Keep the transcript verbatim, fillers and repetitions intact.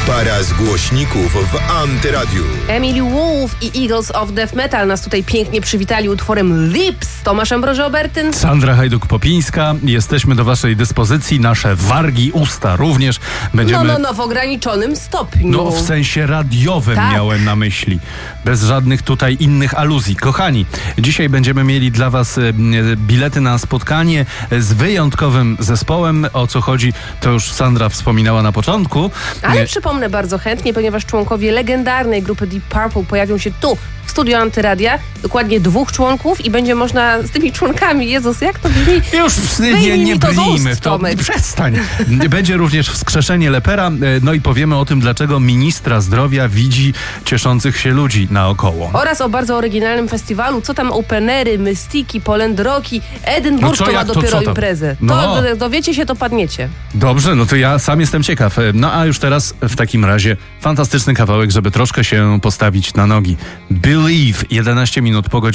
Para z głośników w Antyradiu. Emily Wolf i Eagles of Death Metal nas tutaj pięknie przywitali utworem Lips. Tomasz Ambroży-Obertyn, Sandra Hajduk-Popińska. Jesteśmy do waszej dyspozycji. Nasze wargi, usta również będziemy... No, no, no, w ograniczonym stopniu. No, w sensie radiowym Tak. miałem na myśli. Bez żadnych tutaj innych aluzji. Kochani, dzisiaj będziemy mieli dla was e, bilety na spotkanie z wyjątkowym zespołem. O co chodzi, to już Sandra wspominała na początku. Ale E, przypomnę bardzo chętnie, ponieważ członkowie legendarnej grupy Deep Purple pojawią się tu, w studiu Antyradia. Dokładnie dwóch członków i będzie można z tymi członkami, Jezus, jak to brzmi? Już nie, Wyjmij nie mi to z brnijmy ust, w to. Tomek. Przestań. Będzie również wskrzeszenie Lepera. No i powiemy o tym, dlaczego ministra zdrowia widzi cieszących się ludzi naokoło. Oraz o bardzo oryginalnym festiwalu. Co tam openery, mystiki, polendroki, Edynburg No co, to ma jak to, dopiero co tam? imprezę. No. To dowiecie się, to padniecie. Dobrze, no to ja sam jestem ciekaw. No a już teraz w takim razie fantastyczny kawałek, żeby troszkę się postawić na nogi. Believe, jedenaście minut po godzinie.